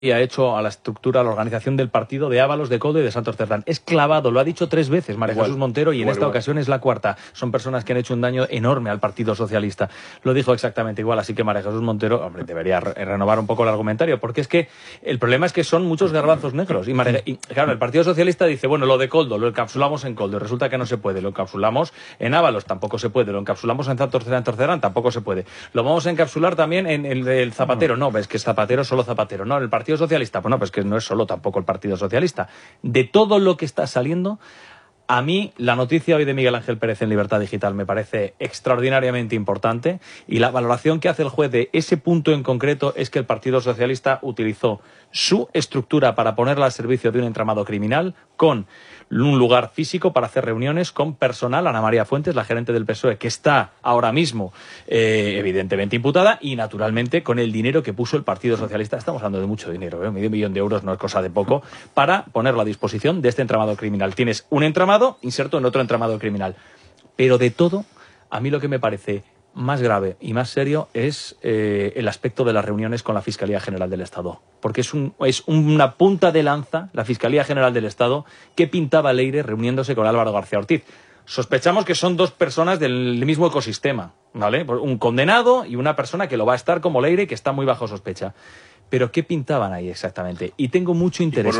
ha hecho a la estructura, a la organización del partido de Ábalos, de Coldo y de Santos Cerdán. Es clavado, lo ha dicho 3 veces María Jesús Montero y en esta ocasión es la 4ª. Son personas que han hecho un daño enorme al Partido Socialista. Lo dijo exactamente igual, así que María Jesús Montero, hombre, debería renovar un poco el argumentario, porque es que el problema es que son muchos garbanzos negros. Y claro, el Partido Socialista dice, bueno, lo de Coldo lo encapsulamos en Coldo, y resulta que no se puede. Lo encapsulamos en Ábalos, tampoco se puede. Lo encapsulamos en Santos Cerdán, tampoco se puede. Lo vamos a encapsular también en el Zapatero. No, ves que es Zapatero, solo Zapatero. No, en el Partido Socialista, pues no, pues que no es solo tampoco el Partido Socialista. De todo lo que está saliendo, a mí la noticia hoy de Miguel Ángel Pérez en Libertad Digital me parece extraordinariamente importante, y la valoración que hace el juez de ese punto en concreto es que el Partido Socialista utilizó su estructura para ponerla al servicio de un entramado criminal, con un lugar físico para hacer reuniones con personal, Ana María Fuentes, la gerente del PSOE, que está ahora mismo evidentemente imputada, y naturalmente con el dinero que puso el Partido Socialista. Estamos hablando de mucho dinero, medio millón de euros no es cosa de poco, para ponerlo a disposición de este entramado criminal. Tienes un entramado inserto en otro entramado criminal. Pero de todo, a mí lo que me parece más grave y más serio es el aspecto de las reuniones con la Fiscalía General del Estado. Porque es una punta de lanza, la Fiscalía General del Estado, que pintaba Leire reuniéndose con Álvaro García Ortiz. Sospechamos que son 2 personas del mismo ecosistema, ¿vale? Un condenado y una persona que lo va a estar como Leire, que está muy bajo sospecha. Pero ¿qué pintaban ahí exactamente? Y tengo mucho interés,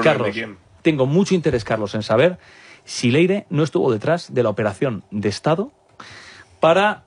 Carlos, en saber si Leire no estuvo detrás de la operación de Estado para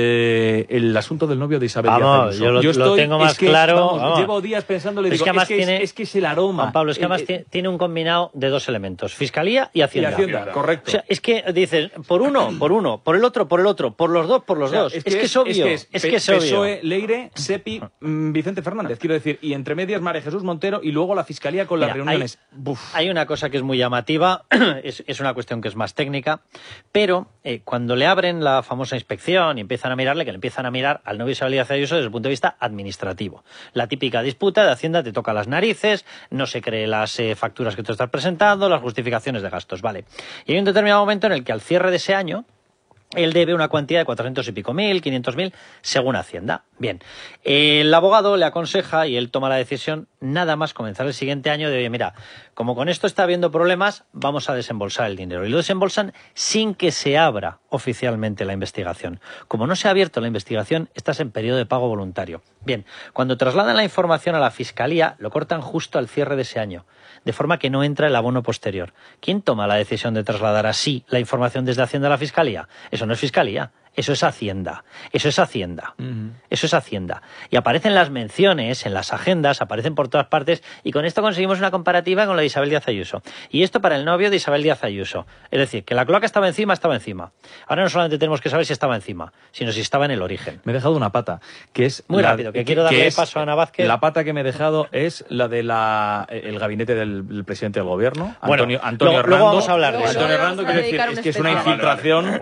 el asunto del novio de Isabel Díaz Ayuso. Yo lo tengo más claro. Llevo días pensando, le digo, es que es el aroma. Juan Pablo, es que además tiene un combinado de 2 elementos, Fiscalía y Hacienda. Correcto. O sea, es que dices, por uno, por el otro, por los dos, por los dos. Es que es obvio. Es que es obvio. PSOE, Leire, Sepi, Vicente Fernández, quiero decir, y entre medias María Jesús Montero, y luego la Fiscalía con las reuniones. Hay una cosa que es muy llamativa, es una cuestión que es más técnica, pero cuando le abren la famosa inspección y empiezan a mirarle, que le empiezan a mirar al novio Isabel Díaz Ayuso desde el punto de vista administrativo. La típica disputa de Hacienda te toca las narices, no se cree las facturas que tú estás presentando, las justificaciones de gastos, vale. Y hay un determinado momento en el que al cierre de ese año él debe una cantidad de 400 y pico mil, 500.000, según Hacienda. Bien, el abogado le aconseja y él toma la decisión nada más comenzar el siguiente año de, oye, mira, como con esto está habiendo problemas, vamos a desembolsar el dinero. Y lo desembolsan sin que se abra oficialmente la investigación. Como no se ha abierto la investigación, estás en periodo de pago voluntario. Bien, cuando trasladan la información a la Fiscalía, lo cortan justo al cierre de ese año, de forma que no entra el abono posterior. ¿Quién toma la decisión de trasladar así la información desde Hacienda a la Fiscalía? Eso no es Fiscalía, eso es Hacienda. Eso es Hacienda. Eso es Hacienda. Y aparecen las menciones en las agendas, aparecen por todas partes, y con esto conseguimos una comparativa con la de Isabel Díaz Ayuso. Y esto para el novio de Isabel Díaz Ayuso. Es decir, que la cloaca estaba encima, estaba encima. Ahora no solamente tenemos que saber si estaba encima, sino si estaba en el origen. Me he dejado una pata, que es... Muy rápido, que quiero darle paso a Ana Vázquez. La pata que me he dejado es la de el gabinete del presidente del gobierno, bueno, Antonio Hernando. Luego vamos a hablar de eso. Antonio Hernando, quiero decir, es que es una infiltración.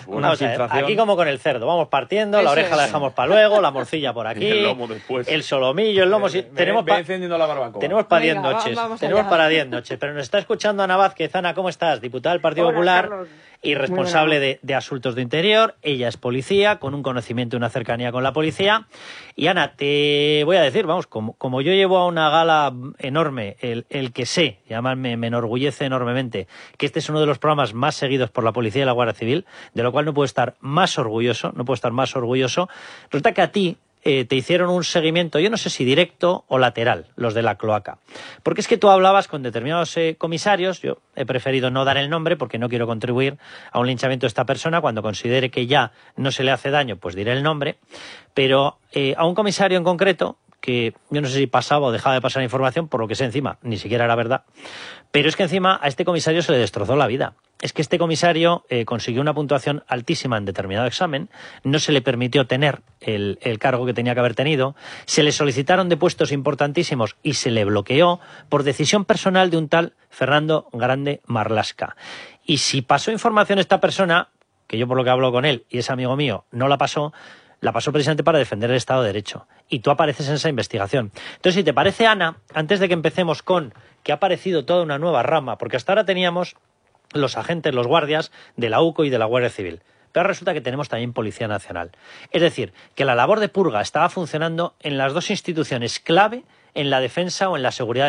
Aquí como con el cerdo, vamos partiendo, la oreja la dejamos para luego, la morcilla por aquí, el lomo después, el solomillo, el lomo. Tenemos encendiendo la barbacoa. Tenemos para 10 noches. Tenemos para 10 noches. Pero nos está escuchando Ana Vázquez. Ana, ¿cómo estás? Diputada del Partido Popular y responsable de asuntos de interior. Ella es policía, con un conocimiento y una cercanía con la policía. Y Ana, te voy a decir, vamos, como yo llevo a una gala enorme, el que sé, y además me enorgullece enormemente, que este es uno de los programas más seguidos por la policía y la Guardia Civil, de lo cual no puedo estar más orgulloso, Resulta que a ti te hicieron un seguimiento, yo no sé si directo o lateral, los de la cloaca. Porque es que tú hablabas con determinados comisarios, yo he preferido no dar el nombre porque no quiero contribuir a un linchamiento de esta persona. Cuando considere que ya no se le hace daño, pues diré el nombre, pero a un comisario en concreto, que yo no sé si pasaba o dejaba de pasar información, por lo que sé encima, ni siquiera era verdad, pero es que encima a este comisario se le destrozó la vida. Es que este comisario consiguió una puntuación altísima en determinado examen, no se le permitió tener el cargo que tenía que haber tenido, se le solicitaron de puestos importantísimos y se le bloqueó por decisión personal de un tal Fernando Grande Marlasca. Y si pasó información esta persona, que yo por lo que hablo con él y es amigo mío, no la pasó precisamente para defender el Estado de Derecho. Y tú apareces en esa investigación. Entonces, si te parece, Ana, antes de que empecemos con que ha aparecido toda una nueva rama, porque hasta ahora teníamos los agentes, los guardias de la UCO y de la Guardia Civil. Pero resulta que tenemos también Policía Nacional. Es decir, que la labor de purga estaba funcionando en las dos instituciones clave en la defensa o en la seguridad